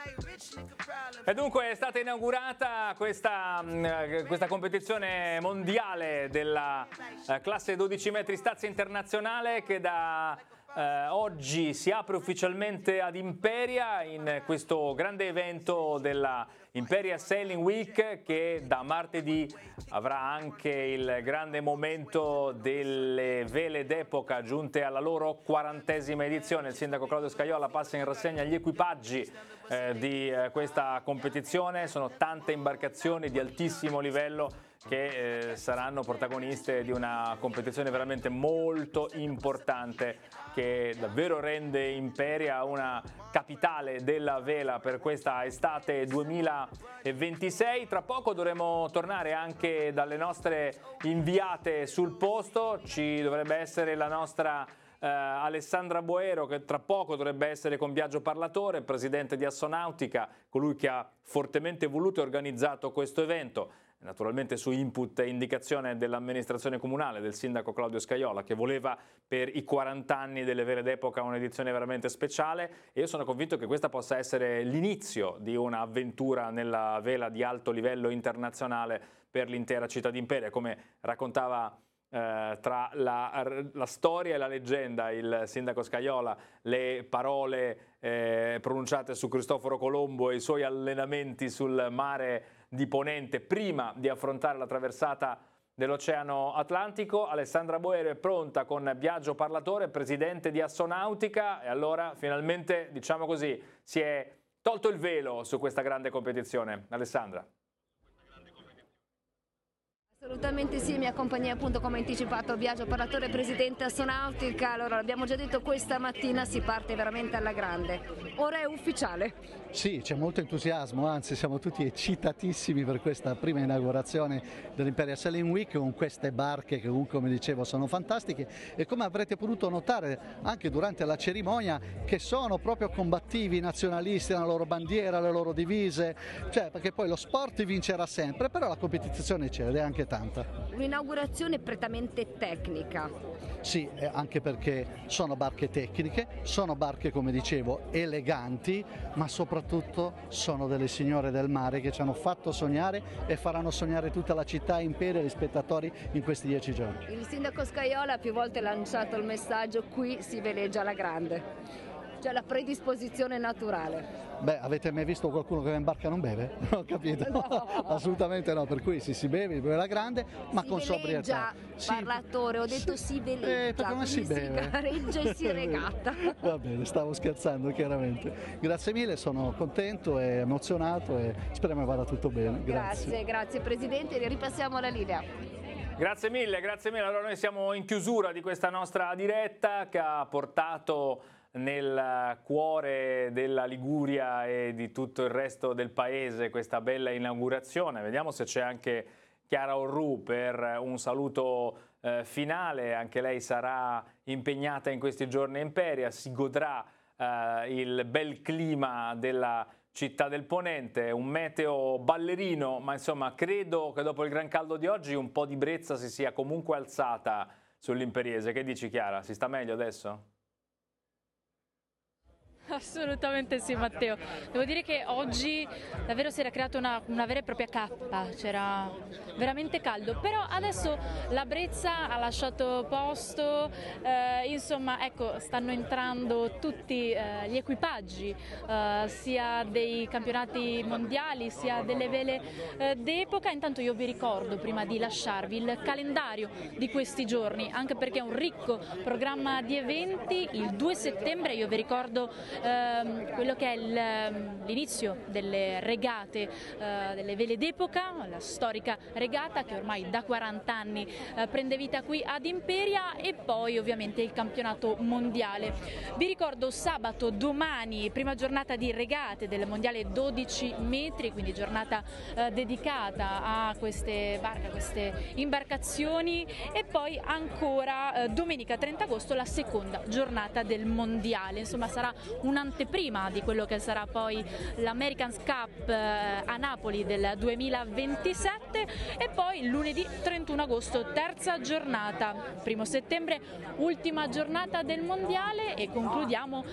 E dunque è stata inaugurata questa competizione mondiale della classe 12 metri stazza internazionale che da oggi si apre ufficialmente ad Imperia in questo grande evento della Imperia Sailing Week, che da martedì avrà anche il grande momento delle vele d'epoca giunte alla loro 40esima edizione. Il sindaco Claudio Scajola passa in rassegna gli equipaggi di questa competizione. Sono tante imbarcazioni di altissimo livello che saranno protagoniste di una competizione veramente molto importante, che davvero rende Imperia una capitale della vela per questa estate 2026. Tra poco dovremo tornare anche dalle nostre inviate sul posto. Ci dovrebbe essere la nostra Alessandra Boero, che tra poco dovrebbe essere con Biagio Parlatore, presidente di Assonautica, colui che ha fortemente voluto e organizzato questo evento, naturalmente su input e indicazione dell'amministrazione comunale, del sindaco Claudio Scajola, che voleva per i 40 anni delle vele d'epoca un'edizione veramente speciale, e io sono convinto che questa possa essere l'inizio di un'avventura nella vela di alto livello internazionale per l'intera città di Imperia. Come raccontava tra la storia e la leggenda il sindaco Scajola, le parole pronunciate su Cristoforo Colombo e i suoi allenamenti sul mare di Ponente prima di affrontare la traversata dell'Oceano Atlantico. Alessandra Boero è pronta con Biagio Parlatore, presidente di Assonautica, e allora finalmente, diciamo così, si è tolto il velo su questa grande competizione. Alessandra. Assolutamente sì, mi accompagna appunto, come anticipato, Biagio Parlatore, presidente Assonautica. Allora, l'abbiamo già detto, questa mattina si parte veramente alla grande. Ora è ufficiale. Sì, c'è molto entusiasmo, anzi siamo tutti eccitatissimi per questa prima inaugurazione dell'Imperial Sailing Week, con queste barche che comunque, come dicevo, sono fantastiche, e come avrete potuto notare anche durante la cerimonia, che sono proprio combattivi, nazionalisti, la loro bandiera, le loro divise, cioè, perché poi lo sport vincerà sempre, però la competizione c'è ed è anche tanta. Un'inaugurazione prettamente tecnica. Sì, anche perché sono barche tecniche, sono barche, come dicevo, eleganti, ma soprattutto sono delle signore del mare che ci hanno fatto sognare e faranno sognare tutta la città, Imperia e gli spettatori in questi 10 giorni. Il sindaco Scajola ha più volte lanciato il messaggio: qui si veleggia alla grande, cioè la predisposizione naturale. Beh, avete mai visto qualcuno che va in barca e non beve? Non ho capito, No. Assolutamente no, per cui si beve la grande, ma con sobrietà. Parlatore, ho detto si veleggia, perché non si beve? Si gareggia e si regatta. Va bene, stavo scherzando chiaramente. Grazie mille, sono contento e emozionato e speriamo che vada tutto bene. Grazie Presidente, ripassiamo la linea. Grazie mille. Allora noi siamo in chiusura di questa nostra diretta che ha portato nel cuore della Liguria e di tutto il resto del paese questa bella inaugurazione. Vediamo se c'è anche Chiara Orrù per un saluto finale. Anche lei sarà impegnata in questi giorni a Imperia, si godrà il bel clima della città del Ponente, un meteo ballerino, ma insomma credo che dopo il gran caldo di oggi un po' di brezza si sia comunque alzata sull'imperiese. Che dici, Chiara? Si sta meglio adesso? Assolutamente sì, Matteo. Devo dire che oggi davvero si era creata una vera e propria cappa, c'era veramente caldo, però adesso la brezza ha lasciato posto, insomma, ecco, stanno entrando tutti gli equipaggi, sia dei campionati mondiali sia delle vele d'epoca. Intanto io vi ricordo, prima di lasciarvi, il calendario di questi giorni, anche perché è un ricco programma di eventi. Il 2 settembre io vi ricordo quello che è l'inizio delle regate delle vele d'epoca, la storica regata che ormai da 40 anni prende vita qui ad Imperia, e poi ovviamente il campionato mondiale. Vi ricordo sabato, domani, prima giornata di regate del mondiale 12 metri, quindi giornata dedicata a queste barche, a queste imbarcazioni, e poi ancora domenica 30 agosto la seconda giornata del mondiale. Insomma, sarà un'anteprima di quello che sarà poi l'America's Cup a Napoli del 2027, e poi lunedì 31 agosto terza giornata, 1 settembre ultima giornata del mondiale, e concludiamo